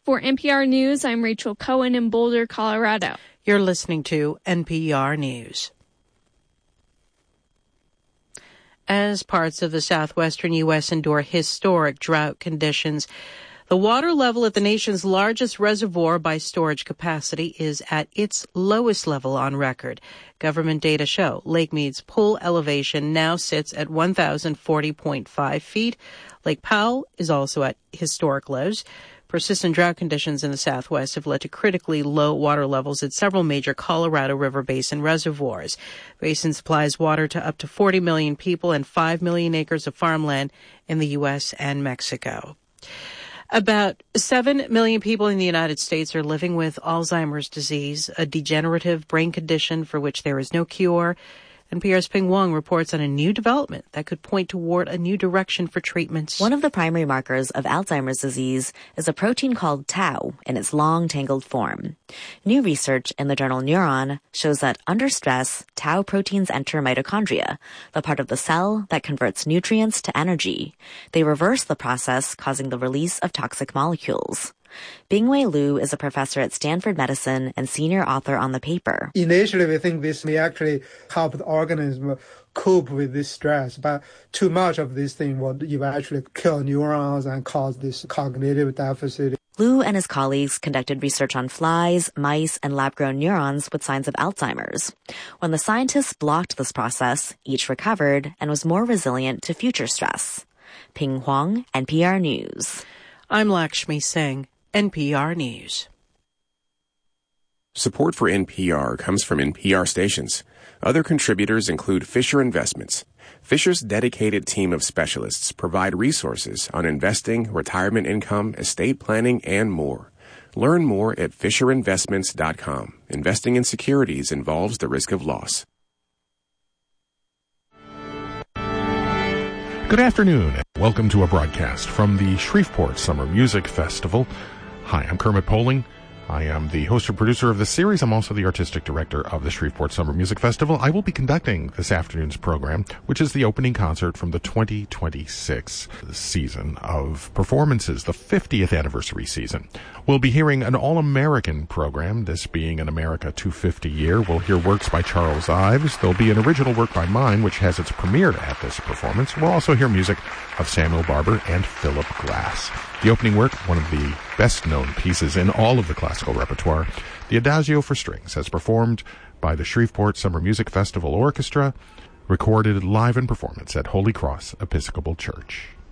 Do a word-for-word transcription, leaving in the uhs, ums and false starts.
For N P R News, I'm Rachel Cohen in Boulder, Colorado. You're listening to N P R News. As parts of the southwestern U S endure historic drought conditions, the water level at the nation's largest reservoir by storage capacity is at its lowest level on record. Government data show Lake Mead's pool elevation now sits at one thousand forty point five feet. Lake Powell is also at historic lows. Persistent drought conditions in the southwest have led to critically low water levels at several major Colorado River Basin reservoirs. The basin supplies water to up to forty million people and five million acres of farmland in the U S and Mexico. About seven million people in the United States are living with Alzheimer's disease, a degenerative brain condition for which there is no cure. N P R's Ping Wong reports on a new development that could point toward a new direction for treatments. One of the primary markers of Alzheimer's disease is a protein called tau in its long, tangled form. New research in the journal Neuron shows that under stress, tau proteins enter mitochondria, the part of the cell that converts nutrients to energy. They reverse the process, causing the release of toxic molecules. Bingwei Liu is a professor at Stanford Medicine and senior author on the paper. Initially, we think this may actually help the organism cope with this stress, but too much of this thing will eventually kill neurons and cause this cognitive deficit. Liu and his colleagues conducted research on flies, mice, and lab-grown neurons with signs of Alzheimer's. When the scientists blocked this process, each recovered and was more resilient to future stress. Ping Huang, N P R News. I'm Lakshmi Singh, N P R News. Support for N P R comes from N P R stations. Other contributors include Fisher Investments. Fisher's dedicated team of specialists provide resources on investing, retirement income, estate planning, and more. Learn more at fisher investments dot com. Investing in securities involves the risk of loss. Good afternoon. Welcome to a broadcast from the Shreveport Summer Music Festival. Hi, I'm Kermit Poling. I am the host and producer of this series. I'm also the artistic director of the Shreveport Summer Music Festival. I will be conducting this afternoon's program, which is the opening concert from the twenty twenty-six season of performances, the fiftieth anniversary season. We'll be hearing an all-American program, this being an America two fifty year. We'll hear works by Charles Ives. There'll be an original work by mine, which has its premiere at this performance. We'll also hear music of Samuel Barber and Philip Glass. The opening work, one of the best-known pieces in all of the classical repertoire, the Adagio for Strings, as performed by the Shreveport Summer Music Festival Orchestra, recorded live in performance at Holy Cross Episcopal Church.